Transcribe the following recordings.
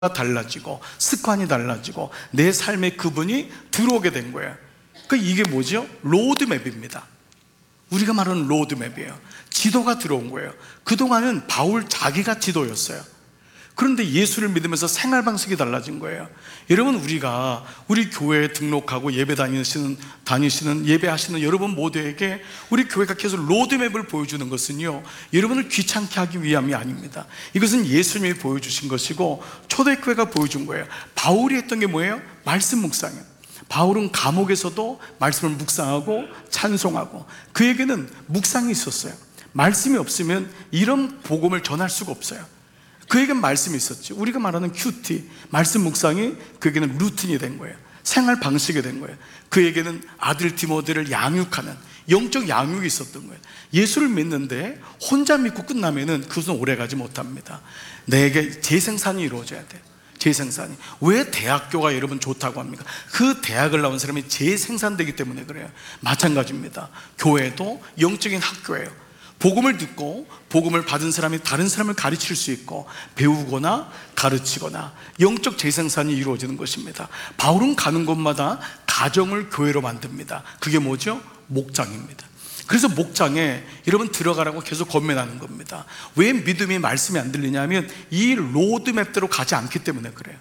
달라지고 습관이 달라지고 내 삶에 그분이 들어오게 된 거예요. 이게 뭐죠? 로드맵입니다. 우리가 말하는 로드맵이에요. 지도가 들어온 거예요. 그동안은 바울 자기가 지도였어요. 그런데 예수를 믿으면서 생활 방식이 달라진 거예요. 여러분, 우리가 우리 교회에 등록하고 예배 다니시는 예배하시는 여러분 모두에게 우리 교회가 계속 로드맵을 보여주는 것은요, 여러분을 귀찮게 하기 위함이 아닙니다. 이것은 예수님이 보여주신 것이고 초대교회가 보여준 거예요. 바울이 했던 게 뭐예요? 말씀 묵상이에요. 바울은 감옥에서도 말씀을 묵상하고 찬송하고, 그에게는 묵상이 있었어요. 말씀이 없으면 이런 복음을 전할 수가 없어요. 그에게는 말씀이 있었죠. 우리가 말하는 큐티, 말씀 묵상이 그에게는 루틴이 된 거예요. 생활 방식이 된 거예요. 그에게는 아들 디모데를 양육하는 영적 양육이 있었던 거예요. 예수를 믿는데 혼자 믿고 끝나면은 그것은 오래가지 못합니다. 내게 재생산이 이루어져야 돼요. 재생산이. 왜 대학교가 여러분 좋다고 합니까? 그 대학을 나온 사람이 재생산되기 때문에 그래요. 마찬가지입니다. 교회도 영적인 학교예요. 복음을 듣고 복음을 받은 사람이 다른 사람을 가르칠 수 있고 배우거나 가르치거나 영적 재생산이 이루어지는 것입니다. 바울은 가는 곳마다 가정을 교회로 만듭니다. 그게 뭐죠? 목장입니다. 그래서 목장에 여러분 들어가라고 계속 권면하는 겁니다. 왜 믿음이 말씀이 안 들리냐면 이 로드맵대로 가지 않기 때문에 그래요.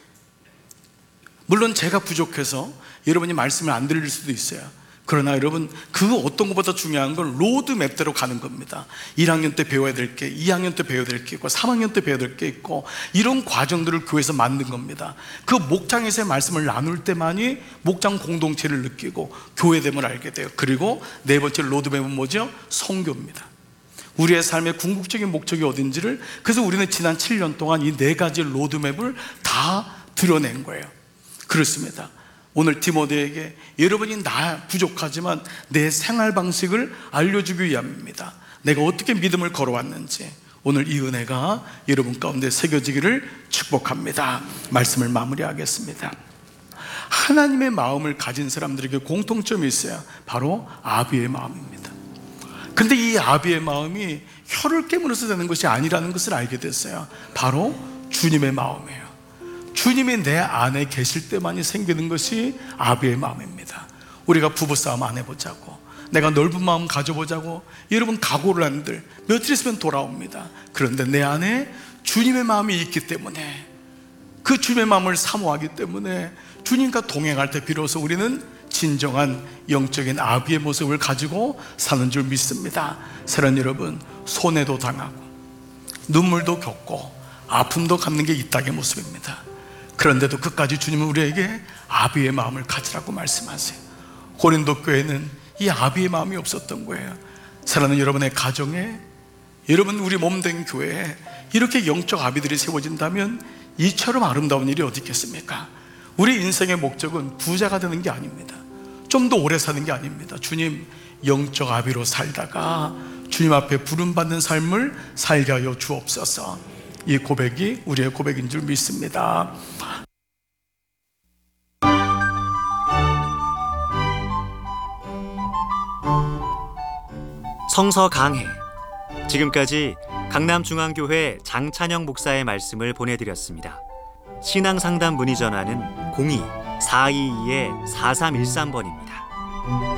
물론 제가 부족해서 여러분이 말씀을 안 들릴 수도 있어요. 그러나 여러분, 그 어떤 것보다 중요한 건 로드맵대로 가는 겁니다. 1학년 때 배워야 될 게, 2학년 때 배워야 될 게 있고 3학년 때 배워야 될 게 있고, 이런 과정들을 교회에서 만든 겁니다. 그 목장에서의 말씀을 나눌 때만이 목장 공동체를 느끼고 교회됨을 알게 돼요. 그리고 네 번째 로드맵은 뭐죠? 선교입니다. 우리의 삶의 궁극적인 목적이 어딘지를, 그래서 우리는 지난 7년 동안 이 네 가지 로드맵을 다 드러낸 거예요. 그렇습니다. 오늘 디모데에게 여러분이 나 부족하지만 내 생활 방식을 알려주기 위함입니다. 내가 어떻게 믿음을 걸어왔는지 오늘 이 은혜가 여러분 가운데 새겨지기를 축복합니다. 말씀을 마무리하겠습니다. 하나님의 마음을 가진 사람들에게 공통점이 있어요. 바로 아비의 마음입니다. 근데 이 아비의 마음이 혀를 깨물어서 되는 것이 아니라는 것을 알게 됐어요. 바로 주님의 마음이에요. 주님이 내 안에 계실 때만이 생기는 것이 아비의 마음입니다. 우리가 부부싸움 안 해보자고, 내가 넓은 마음 가져보자고 여러분 각오를 한들 며칠 있으면 돌아옵니다. 그런데 내 안에 주님의 마음이 있기 때문에, 그 주님의 마음을 사모하기 때문에 주님과 동행할 때 비로소 우리는 진정한 영적인 아비의 모습을 가지고 사는 줄 믿습니다. 사랑하는 여러분, 손해도 당하고 눈물도 겪고 아픔도 갖는 게 이 땅의 모습입니다. 그런데도 끝까지 주님은 우리에게 아비의 마음을 가지라고 말씀하세요. 고린도 교회는 이 아비의 마음이 없었던 거예요. 사랑하는 여러분의 가정에, 여러분 우리 몸된 교회에 이렇게 영적 아비들이 세워진다면 이처럼 아름다운 일이 어디 있겠습니까? 우리 인생의 목적은 부자가 되는 게 아닙니다. 좀 더 오래 사는 게 아닙니다. 주님, 영적 아비로 살다가 주님 앞에 부름받는 삶을 살게 하여 주옵소서. 이 고백이 우리의 고백인 줄 믿습니다. 성서 강해. 지금까지 강남중앙교회 장찬영 목사의 말씀을 보내드렸습니다. 신앙상담 문의 전화는 02-422-4313번입니다.